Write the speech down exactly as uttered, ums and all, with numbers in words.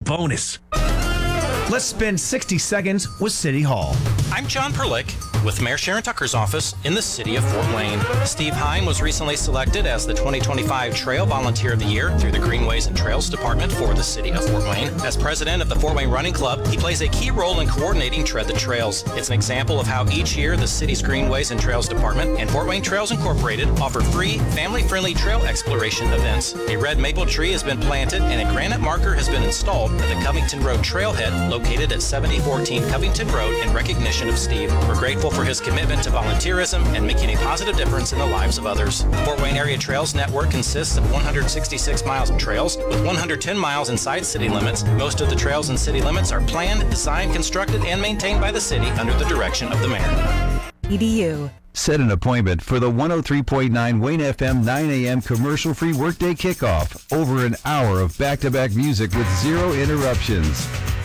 bonus. Let's spend sixty seconds with City Hall. I'm John Perlick with Mayor Sharon Tucker's office in the city of Fort Wayne. Steve Heim was recently selected as the twenty twenty-five Trail Volunteer of the Year through the Greenways and Trails Department for the city of Fort Wayne. As president of the Fort Wayne Running Club, he plays a key role in coordinating Tread the Trails. It's an example of how each year the city's Greenways and Trails Department and Fort Wayne Trails Incorporated offer free, family-friendly trail exploration events. A red maple tree has been planted and a granite marker has been installed at the Covington Road Trailhead located at seventy fourteen Covington Road in recognition of Steve. We're grateful for his commitment to volunteerism and making a positive difference in the lives of others. Fort Wayne Area Trails Network consists of one hundred sixty-six miles of trails with one hundred ten miles inside city limits. Most of the trails in city limits are planned, designed, constructed, and maintained by the city under the direction of the mayor. E D U. Set an appointment for the one oh three point nine Wayne F M nine a.m. commercial-free workday kickoff. Over an hour of back-to-back music with zero interruptions.